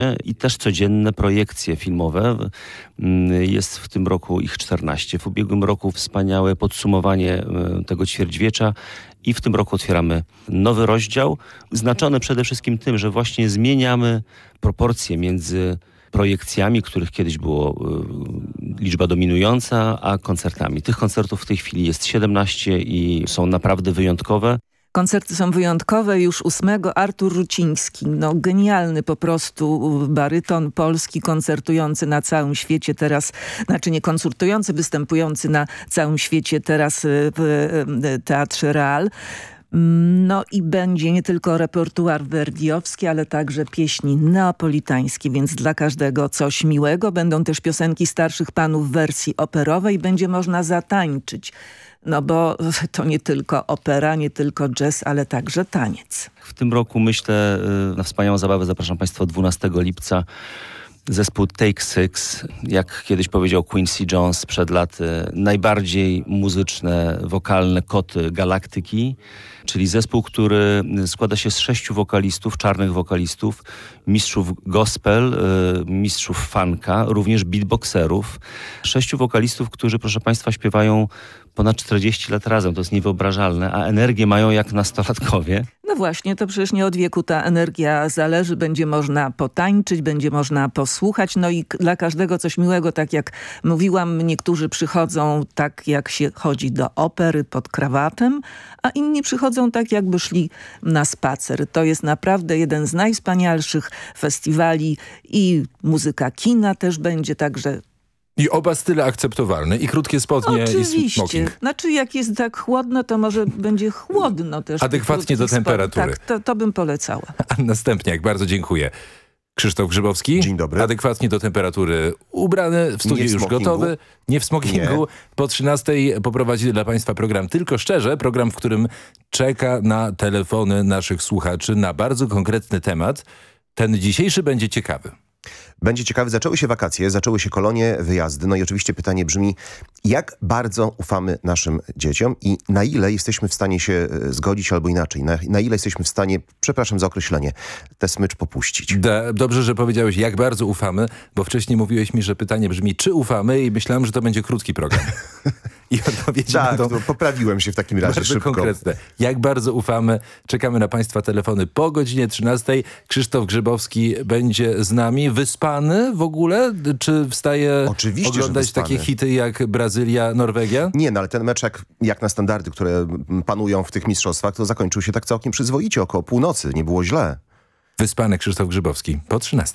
i też codzienne projekcje filmowe. Jest w tym roku ich 14. W ubiegłym roku wspaniałe podsumowanie tego ćwierćwiecza i w tym roku otwieramy nowy rozdział, znaczony przede wszystkim tym, że właśnie zmieniamy proporcje między projekcjami, których kiedyś było liczba dominująca, a koncertami. Tych koncertów w tej chwili jest 17 i są naprawdę wyjątkowe. Koncerty są wyjątkowe. Już 8 Artur Ruciński, genialny po prostu baryton polski, koncertujący na całym świecie teraz, znaczy nie koncertujący, występujący na całym świecie teraz w Teatrze Real. No i będzie nie tylko repertuar verdiowski, ale także pieśni neapolitańskie, więc dla każdego coś miłego. Będą też piosenki starszych panów w wersji operowej. Będzie można zatańczyć. No bo to nie tylko opera, nie tylko jazz, ale także taniec. W tym roku myślę, na wspaniałą zabawę zapraszam Państwa 12 lipca. Zespół Take Six, jak kiedyś powiedział Quincy Jones przed laty, najbardziej muzyczne, wokalne koty galaktyki, czyli zespół, który składa się z 6 wokalistów, czarnych wokalistów, mistrzów gospel, mistrzów funka, również beatboxerów. 6 wokalistów, którzy, proszę Państwa, śpiewają ponad 40 lat razem. To jest niewyobrażalne, a energię mają jak nastolatkowie. No właśnie, to przecież nie od wieku ta energia zależy. Będzie można potańczyć, będzie można posłuchać. No i dla każdego coś miłego, tak jak mówiłam, niektórzy przychodzą tak, jak się chodzi do opery pod krawatem, a inni przychodzą tak, jakby szli na spacer. To jest naprawdę jeden z najwspanialszych festiwali i muzyka kina też będzie, także... I oba style akceptowalne, i krótkie spodnie, oczywiście. I smoking. Znaczy jak jest tak chłodno, to może będzie chłodno też. Adekwatnie do temperatury. Tak, to bym polecała. Anna Stępniak, bardzo dziękuję. Krzysztof Grzybowski. Dzień dobry. Adekwatnie do temperatury ubrany, w studiu już gotowy. Nie w smokingu. Nie. Po 13 poprowadzi dla Państwa program Tylko Szczerze. Program, w którym czeka na telefony naszych słuchaczy na bardzo konkretny temat. Ten dzisiejszy będzie ciekawy. Będzie ciekawy. Zaczęły się wakacje, zaczęły się kolonie, wyjazdy. No i oczywiście pytanie brzmi, jak bardzo ufamy naszym dzieciom i na ile jesteśmy w stanie się zgodzić albo inaczej. Na ile jesteśmy w stanie, przepraszam za określenie, tę smycz popuścić. Dobrze, że powiedziałeś, jak bardzo ufamy, bo wcześniej mówiłeś mi, że pytanie brzmi, czy ufamy, i myślałem, że to będzie krótki program. I odpowiedzi będą poprawiłem się w takim razie bardzo szybko. Konkretne. Jak bardzo ufamy. Czekamy na Państwa telefony po godzinie 13. Krzysztof Grzybowski będzie z nami. Wyspany w ogóle? Czy wstaje oczywiście, oglądać takie hity jak Brazylia, Norwegia? Nie, no ale ten mecz jak na standardy, które panują w tych mistrzostwach, to zakończył się tak całkiem przyzwoicie, około północy. Nie było źle. Wyspany Krzysztof Grzybowski po 13.